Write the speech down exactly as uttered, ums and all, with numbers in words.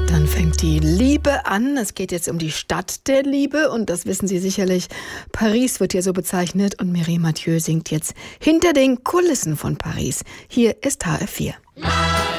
Dann fängt die Liebe an. Es geht jetzt um die Stadt der Liebe und das wissen Sie sicherlich. Paris wird hier so bezeichnet und Mireille Mathieu singt jetzt hinter den Kulissen von Paris. Hier ist H F vier.